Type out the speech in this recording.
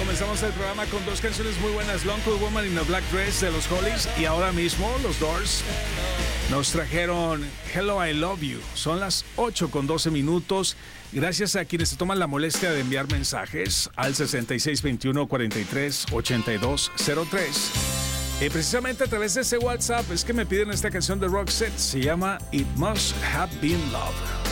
Comenzamos el programa con dos canciones muy buenas, Long Cool Woman in a Black Dress de los Hollies, y ahora mismo los Doors nos trajeron Hello I Love You. Son las 8:12. Gracias a quienes se toman la molestia de enviar mensajes al 6621-438203. Precisamente a través de ese WhatsApp es que me piden esta canción de Roxette. Se llama It Must Have Been Love.